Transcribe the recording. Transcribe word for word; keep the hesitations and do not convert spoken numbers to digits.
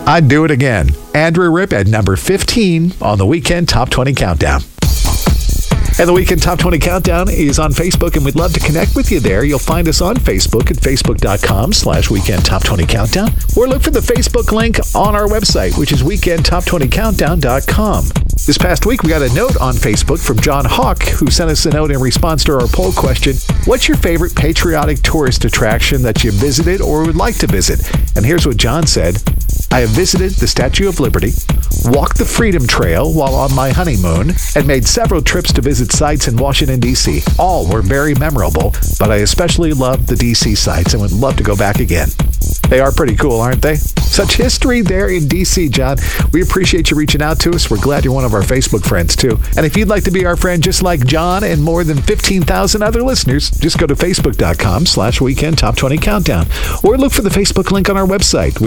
I'd do it again. Andrew Ripp at number fifteen on the Weekend Top twenty Countdown. And the Weekend Top twenty Countdown is on Facebook, and we'd love to connect with you there. You'll find us on Facebook at facebook.com slash Weekend Top 20 Countdown, or look for the Facebook link on our website, which is weekend top twenty countdown dot com. This past week, we got a note on Facebook from John Hawk, who sent us a note in response to our poll question, what's your favorite patriotic tourist attraction that you visited or would like to visit? And here's what John said. I have visited the Statue of Liberty, walked the Freedom Trail while on my honeymoon, and made several trips to visit sites in Washington, D C. All were very memorable, but I especially loved the D C sites and would love to go back again. They are pretty cool, aren't they? Such history there in D C, John. We appreciate you reaching out to us. We're glad you're one of our Facebook friends, too. And if you'd like to be our friend just like John and more than fifteen thousand other listeners, just go to facebook.com slash Weekend Top 20 Countdown, or look for the Facebook link on our website.